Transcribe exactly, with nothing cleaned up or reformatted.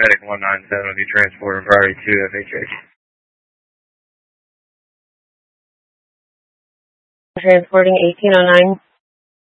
Medic one nine seven will be transporting priority to F H A. Transporting eighteen oh nine.